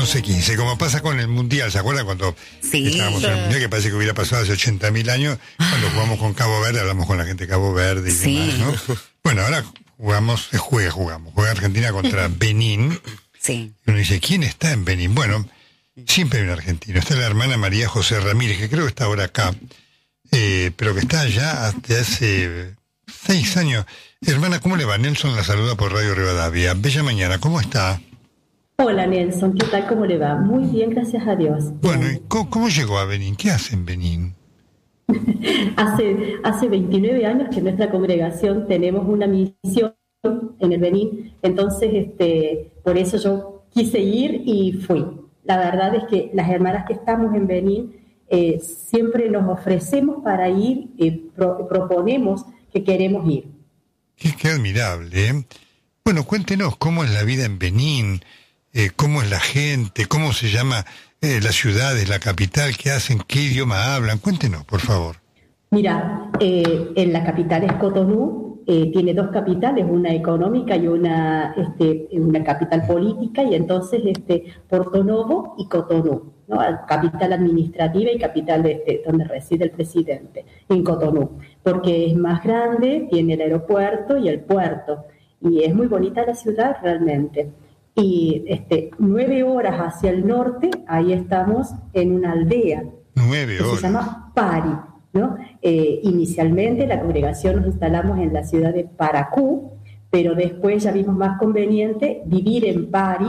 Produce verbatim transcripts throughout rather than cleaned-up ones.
once quince, como pasa con el Mundial, ¿se acuerdan cuando sí, estábamos en el Mundial, que parece que hubiera pasado hace ochenta mil años? Cuando jugamos con Cabo Verde, hablamos con la gente de Cabo Verde y sí. demás, ¿no? Bueno, ahora jugamos, se juega, jugamos, juega Argentina contra Benín. Sí. Y uno dice, ¿quién está en Benín? Bueno, siempre hay un argentino. Está la hermana María José Ramírez, que creo que está ahora acá, eh, pero que está allá desde hace seis años. Hermana, ¿cómo le va? Nelson la saluda por Radio Rivadavia. Bella mañana, ¿cómo está? Hola Nelson, ¿qué tal? ¿Cómo le va? Muy bien, gracias a Dios. Bueno, ¿y cómo, cómo llegó a Benín? ¿Qué hace en Benín? hace, hace veintinueve años que en nuestra congregación tenemos una misión en el Benín, entonces este, por eso yo quise ir y fui. La verdad es que las hermanas que estamos en Benín eh, siempre nos ofrecemos para ir, eh, pro, proponemos que queremos ir. Qué, qué admirable, ¿eh? Bueno, cuéntenos cómo es la vida en Benín. Eh, cómo es la gente, cómo se llama eh, las ciudades, la capital, qué hacen, qué idioma hablan. Cuéntenos, por favor. Mira, eh, en la capital es Cotonú, eh, tiene dos capitales, una económica y una, este, una capital política, y entonces este, Porto Novo y Cotonú, ¿no? Capital administrativa y capital de, de, donde reside el presidente, en Cotonú, porque es más grande, tiene el aeropuerto y el puerto, y es muy bonita la ciudad realmente. Y este, nueve horas hacia el norte, ahí estamos en una aldea. Nueve horas. Que se llama Pari, ¿no? Eh, inicialmente la congregación nos instalamos en la ciudad de Paracú, pero después ya vimos más conveniente vivir en Pari,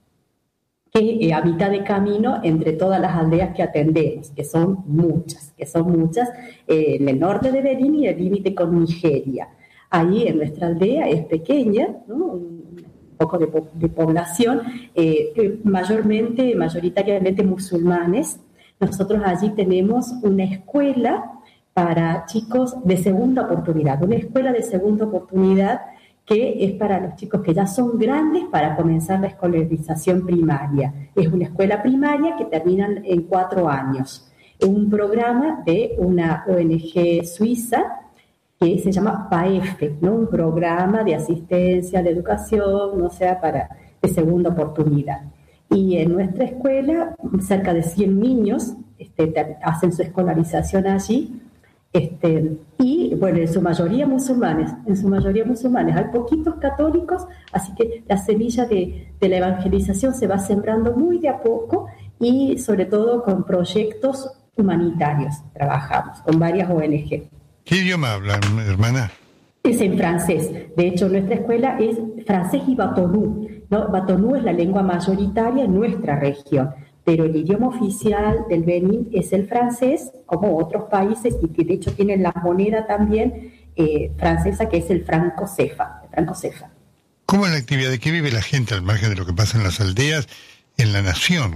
que eh, a mitad de camino entre todas las aldeas que atendemos, que son muchas, que son muchas, eh, en el norte de Benín y el límite con Nigeria. Ahí en nuestra aldea es pequeña, ¿no? Poco de, de población, eh, mayormente, mayoritariamente musulmanes. Nosotros allí tenemos una escuela para chicos de segunda oportunidad, una escuela de segunda oportunidad que es para los chicos que ya son grandes para comenzar la escolarización primaria. Es una escuela primaria que terminan en cuatro años. Es un programa de una O N G suiza que se llama P A E F E, ¿no? Un programa de asistencia, de educación, o sea, para, de segunda oportunidad. Y en nuestra escuela, cerca de cien niños este, te, hacen su escolarización allí, este, y bueno, en su mayoría musulmanes, en su mayoría musulmanes. Hay poquitos católicos, así que la semilla de, de la evangelización se va sembrando muy de a poco, y sobre todo con proyectos humanitarios trabajamos, con varias O N G. ¿Qué idioma hablan, hermana? Es en francés. De hecho, nuestra escuela es francés y batonú, ¿no? Batonú es la lengua mayoritaria en nuestra región, pero el idioma oficial del Benín es el francés, como otros países, y que de hecho tienen la moneda también eh, francesa, que es el franco cefa, el franco cefa. ¿Cómo es la actividad? ¿De qué vive la gente al margen de lo que pasa en las aldeas, en la nación?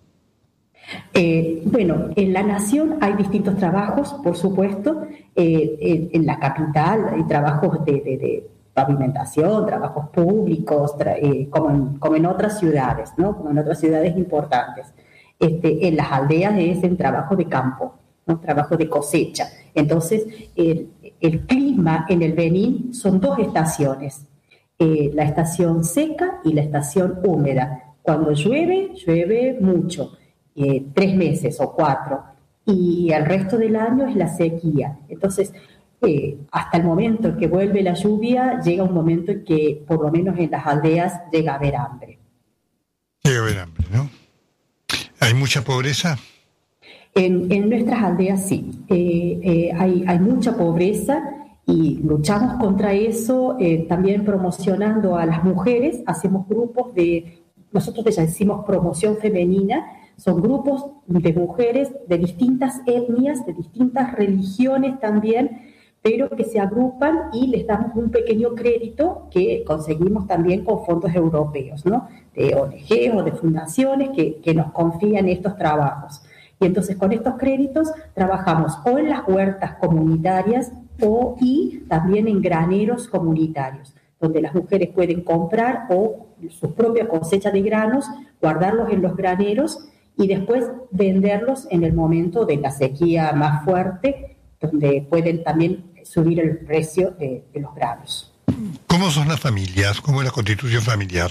Eh, bueno, en la nación hay distintos trabajos, por supuesto. Eh, en, en la capital hay trabajos de, de, de pavimentación, trabajos públicos, tra- eh, como, en, como en otras ciudades, ¿no? Como en otras ciudades importantes. Este, en las aldeas es el trabajo de campo, ¿no? Trabajo de cosecha. Entonces, el, el clima en el Benín son dos estaciones, eh, la estación seca y la estación húmeda. Cuando llueve, llueve mucho. Eh, tres meses o cuatro, y el resto del año es la sequía. Entonces, eh, hasta el momento en que vuelve la lluvia, llega un momento en que, por lo menos en las aldeas, llega a haber hambre. Llega a haber hambre, ¿no? ¿Hay mucha pobreza? En, en nuestras aldeas sí, eh, eh, hay, hay mucha pobreza, y luchamos contra eso eh, también promocionando a las mujeres. Hacemos grupos de, nosotros ya decimos promoción femenina. Son grupos de mujeres de distintas etnias, de distintas religiones también, pero que se agrupan y les damos un pequeño crédito que conseguimos también con fondos europeos, ¿no? De O N G o de fundaciones que, que nos confían estos trabajos. Y entonces con estos créditos trabajamos o en las huertas comunitarias o y también en graneros comunitarios, donde las mujeres pueden comprar o su propia cosecha de granos, guardarlos en los graneros y después venderlos en el momento de la sequía más fuerte, donde pueden también subir el precio de, de los granos. ¿Cómo son las familias? ¿Cómo es la constitución familiar?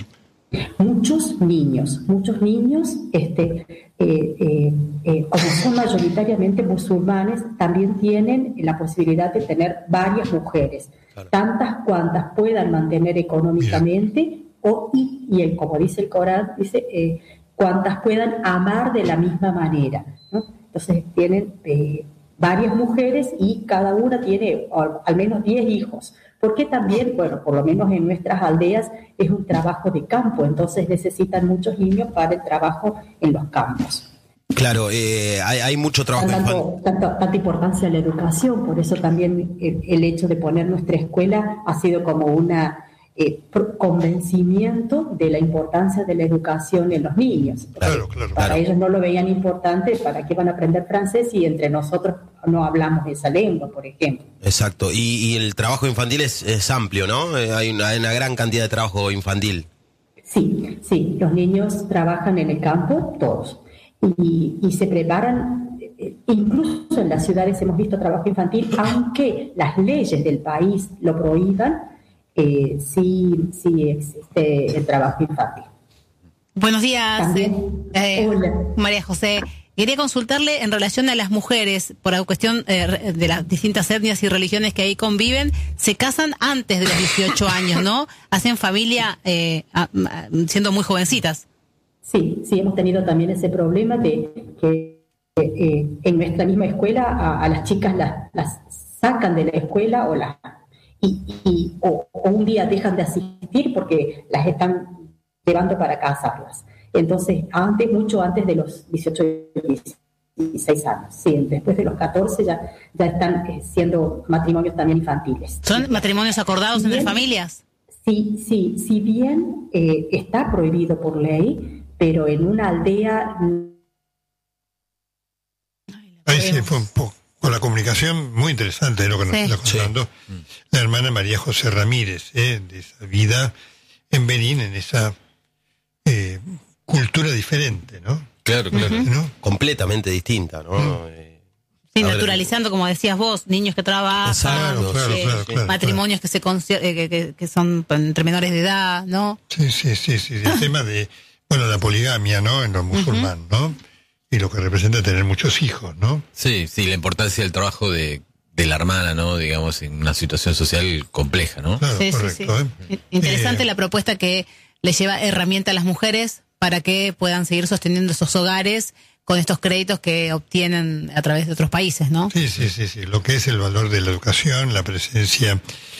Muchos niños, muchos niños, este, eh, eh, eh, como son mayoritariamente musulmanes, también tienen la posibilidad de tener varias mujeres, claro, tantas cuantas puedan mantener económicamente, o, y, y el, como dice el Corán, dice, eh, cuantas puedan amar de la misma manera, ¿no? Entonces tienen eh, varias mujeres y cada una tiene al, al menos diez hijos. Porque también, bueno, por lo menos en nuestras aldeas es un trabajo de campo, entonces necesitan muchos niños para el trabajo en los campos. Claro, eh, hay, hay mucho trabajo. Tanto, tanto, tanta importancia a la educación, por eso también el, el hecho de poner nuestra escuela ha sido como una eh, convencimiento de la importancia de la educación en los niños. Claro, claro. Para claro. ellos no lo veían importante, ¿para qué van a aprender francés si entre nosotros no hablamos esa lengua, por ejemplo? Exacto, y, y el trabajo infantil es, es amplio, ¿no? Eh, hay, una, hay una gran cantidad de trabajo infantil. Sí, sí, los niños trabajan en el campo, todos, y, y se preparan, incluso en las ciudades hemos visto trabajo infantil, aunque las leyes del país lo prohíban, eh, sí, sí existe el trabajo infantil. Buenos días, También, eh, hola. María José. Quería consultarle en relación a las mujeres, por la cuestión eh, de las distintas etnias y religiones que ahí conviven, se casan antes de los dieciocho años, ¿no? Hacen familia eh, a, a, siendo muy jovencitas. Sí, sí, hemos tenido también ese problema de que eh, en nuestra misma escuela a, a las chicas las, las sacan de la escuela o las y, y o, o un día dejan de asistir porque las están llevando para casarlas. Entonces, antes, mucho antes de los dieciocho y dieciséis años, sí, después de los catorce ya, ya están eh, siendo matrimonios también infantiles. ¿Son matrimonios acordados bien, entre familias? Sí, sí, si bien eh, está prohibido por ley, pero en una aldea... Ahí sí fue un poco, con la comunicación muy interesante, lo que nos sí. está contando sí. la hermana María José Ramírez, eh, de esa vida en Benín, en esa... Eh, cultura diferente, ¿no? Claro, claro. Uh-huh. ¿No? Completamente distinta, ¿no? Uh-huh. Eh, sí, naturalizando, como decías vos, niños que trabajan, claro, claro, eh, claro, claro, matrimonios claro. que se con, eh, que, que son entre menores de edad, ¿no? Sí, sí, sí, sí. El tema de, bueno, la poligamia, ¿no? En los musulmanes, uh-huh. ¿no? Y lo que representa tener muchos hijos, ¿no? Sí, sí, la importancia del trabajo de, de la hermana, ¿no? Digamos, en una situación social compleja, ¿no? Claro, sí, correcto. Sí, sí. ¿eh? Interesante eh, la propuesta que le lleva herramienta a las mujeres para que puedan seguir sosteniendo esos hogares con estos créditos que obtienen a través de otros países, ¿no? Sí, sí, sí, sí. Lo que es el valor de la educación, la presencia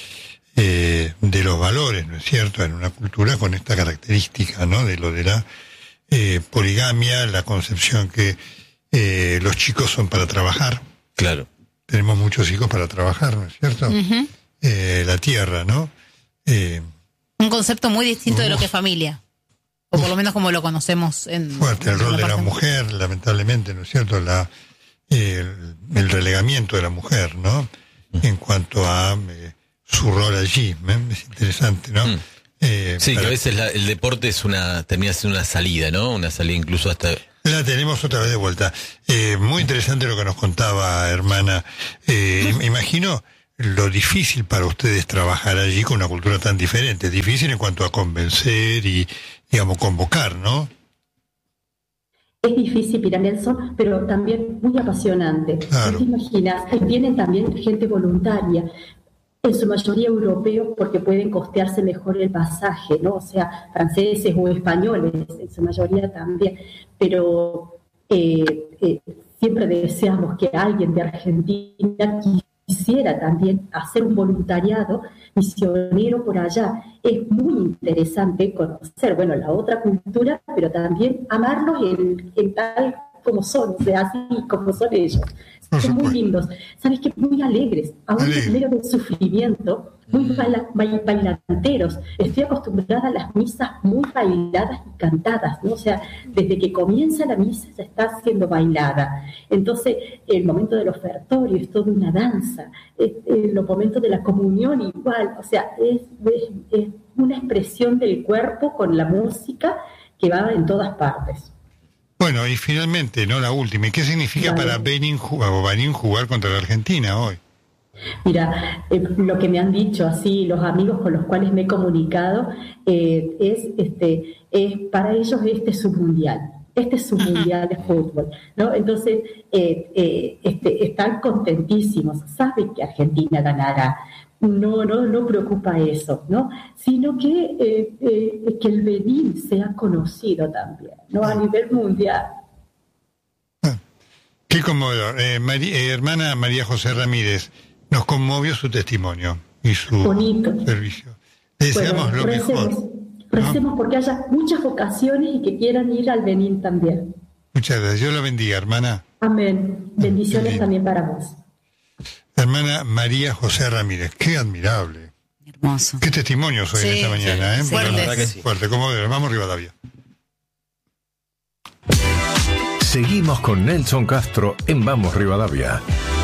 eh, de los valores, ¿no es cierto?, en una cultura con esta característica, ¿no?, de lo de la eh, poligamia, la concepción que eh, los chicos son para trabajar. Claro. Tenemos muchos hijos para trabajar, ¿no es cierto? Uh-huh. Eh, la tierra, ¿no? Eh, Un concepto muy distinto uh, de lo que es familia. O por lo menos como lo conocemos en... Fuerte, el rol de la mujer, lamentablemente, ¿no es cierto? La, eh, el, el relegamiento de la mujer, ¿no? En cuanto a eh, su rol allí, ¿eh? Es interesante, ¿no? Mm. Eh, sí, para... que a veces la, el deporte es una termina siendo una salida, ¿no? Una salida incluso hasta... La tenemos otra vez de vuelta. Eh, muy interesante lo que nos contaba, hermana. Eh, me imagino lo difícil para ustedes trabajar allí con una cultura tan diferente. Difícil en cuanto a convencer y, digamos, convocar, ¿no? Es difícil, Pira Nelson, pero también muy apasionante. Claro. ¿No te imaginas? Vienen también gente voluntaria, en su mayoría europeos, porque pueden costearse mejor el pasaje, ¿no? O sea, franceses o españoles, en su mayoría también. Pero eh, eh, siempre deseamos que alguien de Argentina quisiera también hacer un voluntariado misionero por allá. Es muy interesante conocer, bueno, la otra cultura, pero también amarlos en, en tal como son, o sea, así como son ellos. Son muy lindos, ¿sabes qué? Muy alegres, aún en medio del sufrimiento, muy baila, bailanteros. Estoy acostumbrada a las misas muy bailadas y cantadas, ¿no? O sea, desde que comienza la misa ya está siendo bailada. Entonces, el momento del ofertorio es toda una danza, es, es, los momentos de la comunión igual, o sea, es, es, es una expresión del cuerpo con la música que va en todas partes. Bueno, y finalmente, no la última, ¿qué significa vale. para Benín jugar, o Benín jugar contra la Argentina hoy? Mira, eh, lo que me han dicho así los amigos con los cuales me he comunicado eh, es, este, es para ellos este es su mundial, este es su mundial de fútbol, ¿no? Entonces eh, eh, este, están contentísimos, saben que Argentina ganará, no, no, no preocupa eso, ¿no? Sino que eh, eh, que el Benín sea conocido también, ¿no? A nivel mundial. Qué conmovedor. Eh, Mari- eh, hermana María José Ramírez, nos conmovió su testimonio y su Bonito. servicio. Le deseamos Bueno, lo recemos, mejor. recemos porque haya muchas vocaciones y que quieran ir al Benín también. Muchas gracias. Dios la bendiga, hermana. Amén. Bendiciones Bien. también para vos. Hermana María José Ramírez, qué admirable. Hermoso. Qué testimonios hoy Sí, en esta mañana, ¿eh? sí. Bueno, Fuertes. La verdad que sí. Fuerte, como de- vamos Rivadavia. Seguimos con Nelson Castro en Vamos Rivadavia.